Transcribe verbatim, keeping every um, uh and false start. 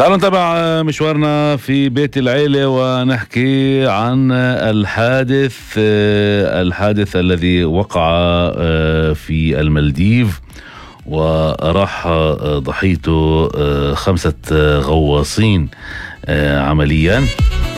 تعالوا نتابع مشوارنا في بيت العيلة ونحكي عن الحادث الحادث الذي وقع في المالديف وراح ضحيته خمسة غواصين عمليا.